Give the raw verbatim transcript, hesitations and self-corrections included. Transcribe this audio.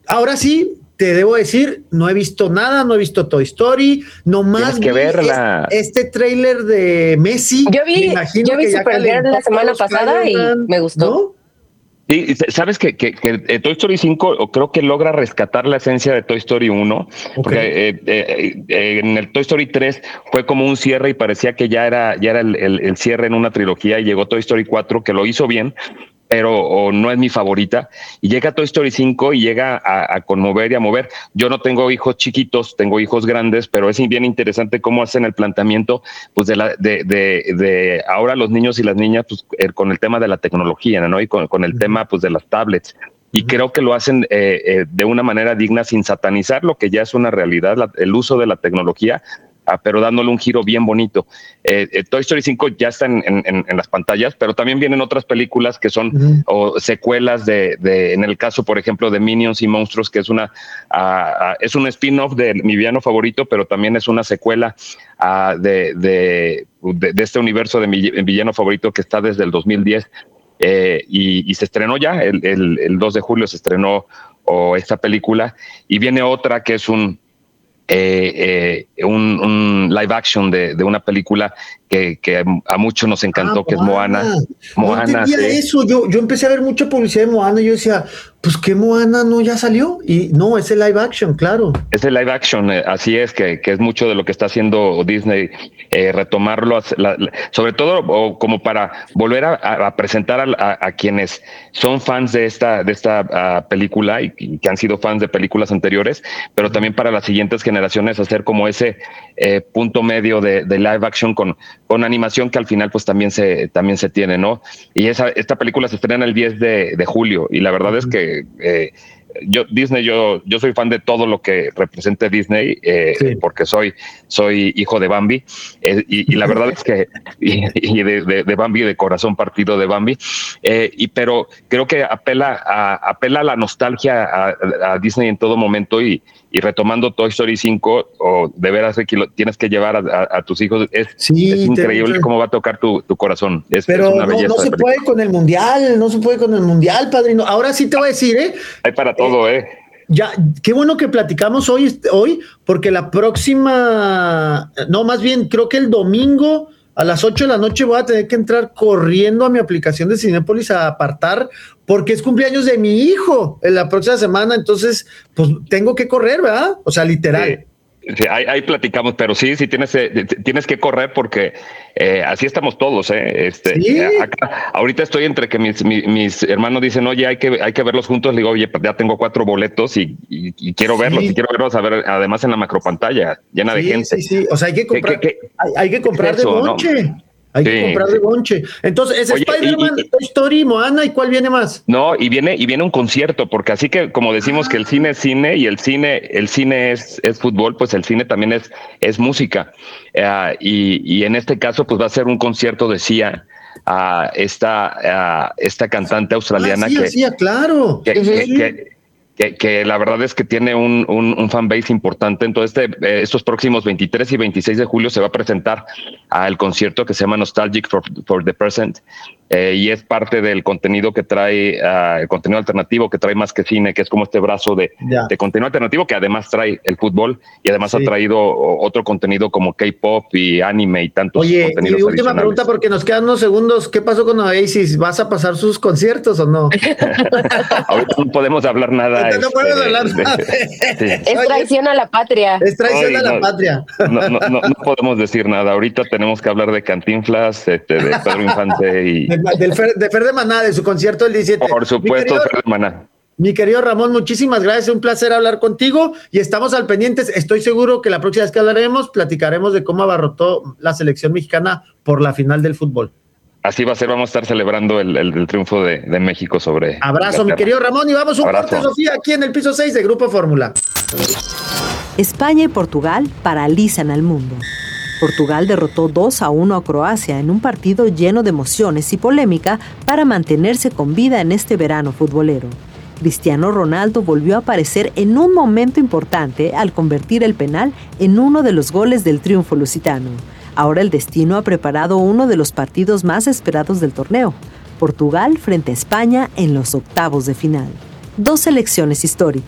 ahora sí, te debo decir, no he visto nada, no he visto Toy Story, nomás Tienes que vi verla. Este, este tráiler de Messi. Yo vi, yo vi Supergirl la semana pasada y me gustó. ¿No? Sí, sabes que, que, que Toy Story cinco creo que logra rescatar la esencia de Toy Story uno, okay. Porque eh, eh, eh, en el Toy Story tres fue como un cierre y parecía que ya era, ya era el, el, el cierre en una trilogía, y llegó Toy Story cuatro, que lo hizo bien, pero o no es mi favorita, y llega Toy Story cinco y llega a, a conmover y a mover. Yo no tengo hijos chiquitos, tengo hijos grandes, pero es bien interesante cómo hacen el planteamiento pues de, la, de, de, de ahora los niños y las niñas pues, eh, con el tema de la tecnología, ¿no? Y con, con el uh-huh. tema pues de las tablets. Y uh-huh. creo que lo hacen eh, eh, de una manera digna, sin satanizar lo que ya es una realidad, la, el uso de la tecnología, pero dándole un giro bien bonito. Eh, eh, Toy Story cinco ya está en, en, en las pantallas, pero también vienen otras películas que son uh-huh. o secuelas de, de, en el caso, por ejemplo, de Minions y Monstruos, que es una uh, uh, es un spin-off de mi villano favorito, pero también es una secuela uh, de, de, de, de este universo de mi villano favorito que está desde el dos mil diez eh, y, y se estrenó ya, el, el, el dos de julio se estrenó o esta película, y viene otra que es un Eh, eh, un, un live action de, de una película que, que a muchos nos encantó, ah, que Moana. es Moana. No entendía sí. eso. Yo, yo empecé a ver mucha publicidad de Moana y yo decía, pues ¿qué Moana no ya salió? Y no, es el live action, claro. Es el live action, eh, así es, que, que es mucho de lo que está haciendo Disney, eh, retomarlo, la, la, sobre todo o como para volver a, a presentar a, a, a quienes son fans de esta, de esta uh, película y, y que han sido fans de películas anteriores, pero también para las siguientes generaciones hacer como ese eh, punto medio de, de live action con, con animación que al final pues también se, también se tiene, ¿no? Y esa, esta película se estrena el diez de, de julio y la verdad uh-huh. es que eh, yo Disney, yo, yo soy fan de todo lo que represente Disney, eh, sí. porque soy, soy hijo de Bambi, eh, y, y la verdad es que, y, y de, de, de Bambi, de corazón partido de Bambi, eh, y, pero creo que apela a, apela a la nostalgia a, a Disney en todo momento, y, y retomando Toy Story cinco, o de veras que lo tienes que llevar a, a, a tus hijos, es, sí, es increíble te... cómo va a tocar tu, tu corazón. Es, pero es una no, belleza no se puede con el mundial, no se puede con el mundial, padrino. Ahora sí te voy a decir, ¿eh? Hay para todo, ¿eh? eh. Ya, qué bueno que platicamos hoy, hoy, porque la próxima, no, más bien, creo que el domingo a las ocho de la noche voy a tener que entrar corriendo a mi aplicación de Cinépolis a apartar, porque es cumpleaños de mi hijo en la próxima semana, entonces, pues tengo que correr, ¿verdad? O sea, literal. Sí. Sí, ahí, ahí platicamos, pero sí, sí tienes, eh, tienes que correr porque eh, así estamos todos, ¿eh? Este, ¿Sí? acá, ahorita estoy entre que mis, mis, mis hermanos dicen, oye, hay que, hay que verlos juntos. Le digo, oye, ya tengo cuatro boletos y, y, y quiero sí. verlos, y quiero verlos a ver, además en la macropantalla, llena sí, de gente. Sí, sí, o sea, hay que comprar, ¿Qué, qué, qué? Hay, hay que comprar de bonche. ¿No? Hay sí, que comprar de bonche. Entonces, es Oye, Spider-Man, y, y, Toy Story, Moana, ¿y cuál viene más? No, y viene, y viene un concierto, porque así que, como decimos ah. que el cine es cine y el cine, el cine es, es fútbol, pues el cine también es, es música. Uh, y, y en este caso, pues va a ser un concierto de Sia, uh, esta, uh, esta cantante australiana ah, Sia, que, Sia, claro. que, sí. que, que Que, que la verdad es que tiene un, un, un fanbase importante. Entonces, este, eh, estos próximos veintitrés y veintiséis de julio se va a presentar al concierto que se llama Nostalgic for, for the Present, eh, y es parte del contenido que trae, uh, el contenido alternativo que trae Más que Cine, que es como este brazo de, de contenido alternativo que además trae el fútbol y además sí. ha traído otro contenido como K-pop y anime y tantos Oye, contenidos. Y última pregunta, porque nos quedan unos segundos. ¿Qué pasó con Oasis? ¿Vas a pasar sus conciertos o no? Ahorita no podemos hablar nada. No podemos hablar nada. Sí. Es traición a la patria. Es traición Oye, a la no, patria. No, no, no, no podemos decir nada. Ahorita tenemos que hablar de Cantinflas, este, de Pedro Infante y... De, del Fer, de Fer de Maná, de su concierto el diecisiete. Por supuesto, querido, Fer de Maná. Mi querido Ramón, muchísimas gracias. Un placer hablar contigo y estamos al pendientes. Estoy seguro que la próxima vez que hablaremos, platicaremos de cómo abarrotó la selección mexicana por la final del fútbol. Así va a ser, vamos a estar celebrando el, el, el triunfo de, de México sobre... Abrazo, mi querido Ramón, y vamos un Abrazo. corte, Sofía, aquí en el piso seis de Grupo Fórmula. España y Portugal paralizan al mundo. Portugal derrotó dos a uno a Croacia en un partido lleno de emociones y polémica para mantenerse con vida en este verano futbolero. Cristiano Ronaldo volvió a aparecer en un momento importante al convertir el penal en uno de los goles del triunfo lusitano. Ahora el destino ha preparado uno de los partidos más esperados del torneo, Portugal frente a España en los octavos de final. Dos selecciones históricas.